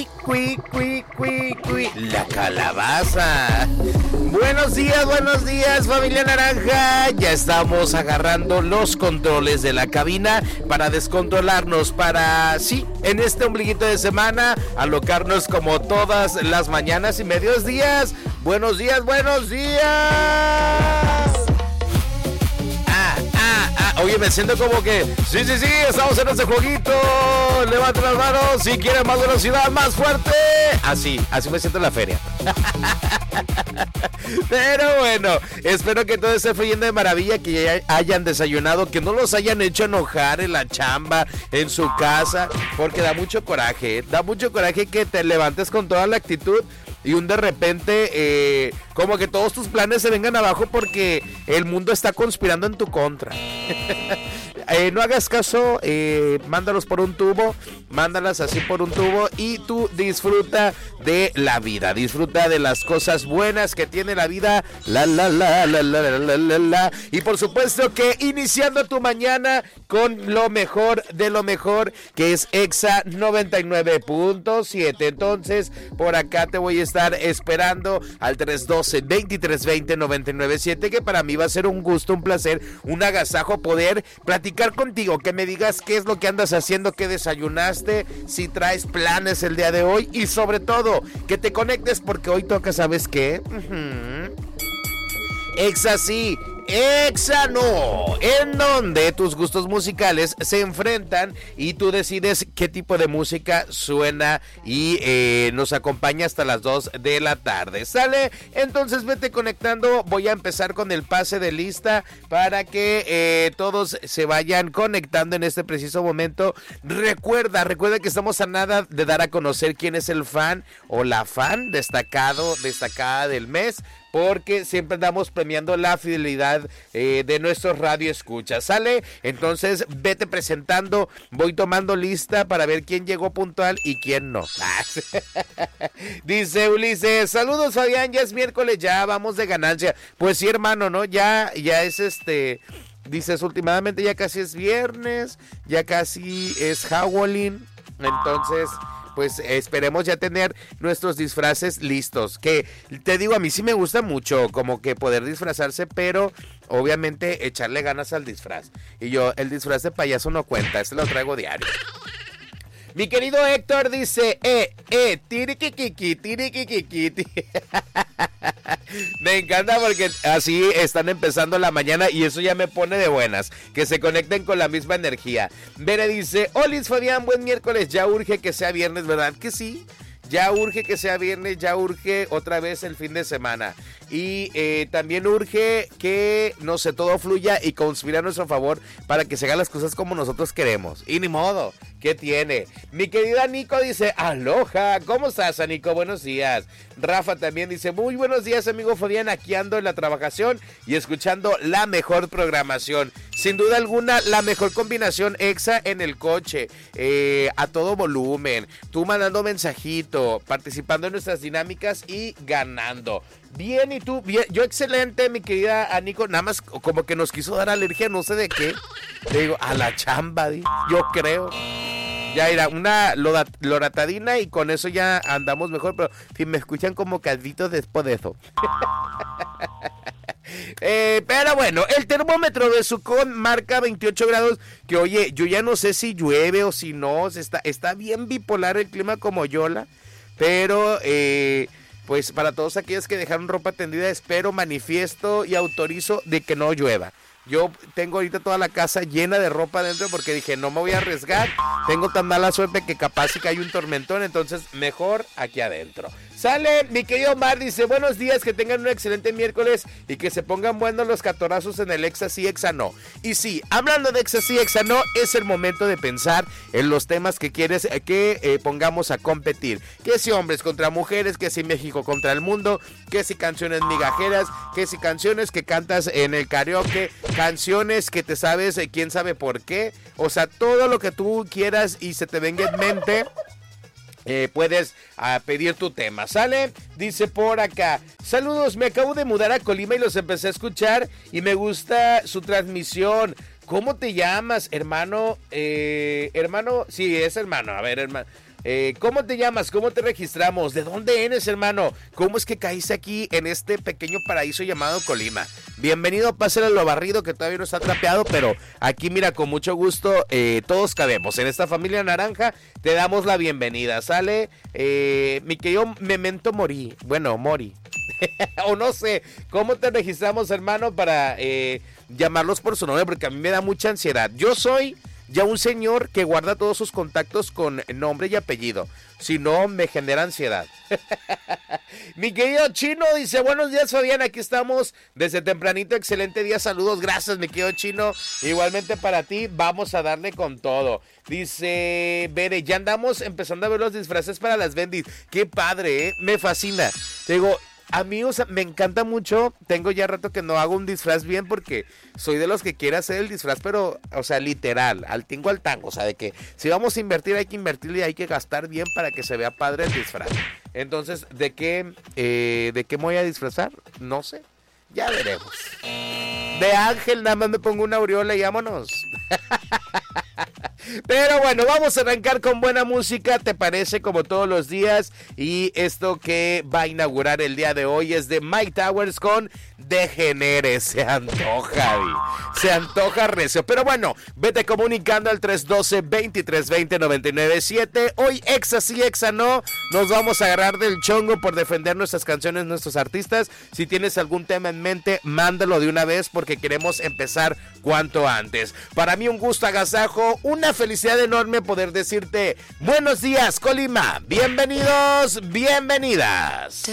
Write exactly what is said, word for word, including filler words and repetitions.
Cui, cui, cui, cui, cui. La calabaza. Buenos días, buenos días, familia naranja. Ya estamos agarrando los controles de la cabina para descontrolarnos, para, sí, en este ombliguito de semana, alocarnos como todas las mañanas y medios días. Buenos días, buenos días. Oye, me siento como que, sí, sí, sí, estamos en este jueguito. Levanta las manos si quieren más velocidad, más fuerte. Así, así me siento en la feria. Pero bueno, espero que todo esté fluyendo de maravilla, que ya hayan desayunado, que no los hayan hecho enojar en la chamba, en su casa, porque da mucho coraje, da mucho coraje que te levantes con toda la actitud y un de repente eh, como que todos tus planes se vengan abajo porque el mundo está conspirando en tu contra. eh, no hagas caso, eh, mándalos por un tubo, mándalas así por un tubo y tú disfruta de la vida, disfruta de las cosas buenas que tiene la vida, la la la la la la la la, la. Y por supuesto que iniciando tu mañana con lo mejor de lo mejor, que es Exa noventa y nueve punto siete. Entonces por acá te voy a estar esperando al tres uno dos, veintitrés veinte, noventa y nueve siete, que para mí va a ser un gusto, un placer, un agasajo poder platicar contigo, que me digas qué es lo que andas haciendo, qué desayunaste, si traes planes el día de hoy y sobre todo que te conectes porque hoy toca, ¿sabes qué? Uh-huh. Exa sí, Exa no, en donde tus gustos musicales se enfrentan y tú decides qué tipo de música suena y eh, nos acompaña hasta las dos de la tarde. ¿Sale? Entonces vete conectando, voy a empezar con el pase de lista para que eh, todos se vayan conectando en este preciso momento. Recuerda, recuerda que estamos a nada de dar a conocer quién es el fan o la fan destacado, destacada del mes, porque siempre andamos premiando la fidelidad eh, de nuestros radioescuchas, ¿sale? Entonces, vete presentando, voy tomando lista para ver quién llegó puntual y quién no. Dice Ulises, saludos Fabián, ya es miércoles, ya vamos de ganancia. Pues sí, hermano, ¿no? Ya, ya es este... Dices, últimamente ya casi es viernes, ya casi es Halloween, entonces... pues esperemos ya tener nuestros disfraces listos, que te digo, a mí sí me gusta mucho como que poder disfrazarse, pero obviamente echarle ganas al disfraz. Y yo, el disfraz de payaso no cuenta, este lo traigo diario. Mi querido Héctor dice, eh, eh, tiriquiquiqui, tiriquiquiqui. Me encanta porque así están empezando la mañana y eso ya me pone de buenas, que se conecten con la misma energía. Bere dice, Olis Fabián, buen miércoles, ya urge que sea viernes, ¿verdad que sí? Ya urge que sea viernes, ya urge otra vez el fin de semana. Y eh, también urge que, no sé, todo fluya y conspire a nuestro favor para que se hagan las cosas como nosotros queremos. Y ni modo, ¿qué tiene? Mi querida Nico dice, aloha, ¿cómo estás, Nico? Buenos días. Rafa también dice, muy buenos días, amigo Fabián, aquí ando en la trabajación y escuchando la mejor programación. Sin duda alguna, la mejor combinación Exa en el coche, eh, a todo volumen, tú mandando mensajito, participando en nuestras dinámicas y ganando. Bien, ¿y tú? Bien, yo excelente, mi querida Anico, nada más como que nos quiso dar alergia, no sé de qué. Te digo, a la chamba, yo creo. Ya era una loratadina y con eso ya andamos mejor, pero si me escuchan como calditos después de eso. Eh, pero bueno, el termómetro de Sucón marca veintiocho grados, que oye, yo ya no sé si llueve o si no, está, está bien bipolar el clima como Yola, pero eh, pues para todos aquellos que dejaron ropa tendida, espero, manifiesto y autorizo de que no llueva. Yo tengo ahorita toda la casa llena de ropa adentro porque dije, no me voy a arriesgar, tengo tan mala suerte que capaz si cae un tormentón, entonces mejor aquí adentro. Sale, mi querido Omar dice, buenos días, que tengan un excelente miércoles y que se pongan buenos los catorazos en el Exa sí, Exa no. Y sí, hablando de Exa sí, Exa no, es el momento de pensar en los temas que quieres que eh, pongamos a competir. Que si hombres contra mujeres, que si México contra el mundo, que si canciones migajeras, que si canciones que cantas en el karaoke, canciones que te sabes, eh, quién sabe por qué. O sea, todo lo que tú quieras y se te venga en mente. Eh, puedes uh, pedir tu tema, ¿sale? Dice por acá, saludos, me acabo de mudar a Colima y los empecé a escuchar y me gusta su transmisión. ¿Cómo te llamas, hermano? Eh, hermano, sí, es hermano, a ver, hermano. Eh, ¿Cómo te llamas? ¿Cómo te registramos? ¿De dónde eres, hermano? ¿Cómo es que caíste aquí en este pequeño paraíso llamado Colima? Bienvenido, pásale lo barrido que todavía no está trapeado, pero aquí mira, con mucho gusto, eh, todos cabemos. En esta familia naranja te damos la bienvenida, ¿sale? Eh, mi querido Memento Mori, bueno, Mori. O no sé, ¿cómo te registramos, hermano, para eh, llamarlos por su nombre? Porque a mí me da mucha ansiedad. Yo soy ya un señor que guarda todos sus contactos con nombre y apellido. Si no, me genera ansiedad. Mi querido Chino dice, buenos días, Fabián, aquí estamos desde tempranito, excelente día, saludos, gracias, mi querido Chino. Igualmente para ti, vamos a darle con todo. Dice, Bere, ya andamos empezando a ver los disfraces para las bendis. Qué padre, ¿eh? Me fascina. Te digo, a mí, o sea, me encanta mucho. Tengo ya rato que no hago un disfraz bien porque soy de los que quiere hacer el disfraz, pero, o sea, literal, al tingo al tango. O sea, de que si vamos a invertir, hay que invertir y hay que gastar bien para que se vea padre el disfraz. Entonces, ¿de qué, eh, de qué me voy a disfrazar? No sé. Ya veremos. De Ángel, nada más me pongo una aureola y vámonos. Pero bueno, vamos a arrancar con buena música, ¿te parece? Como todos los días. Y esto que va a inaugurar el día de hoy es de Mike Towers con Degenere. Se antoja, vi. Se antoja recio. Pero bueno, vete comunicando al tres uno dos, veintitrés veinte, noventa y nueve siete. Hoy exa sí, exa no. Nos vamos a agarrar del chongo por defender nuestras canciones, nuestros artistas. Si tienes algún tema en mente, mándalo de una vez porque queremos empezar cuanto antes. Para mí un gusto, agasajo, una felicidad enorme poder decirte buenos días, Colima. Bienvenidos, bienvenidas.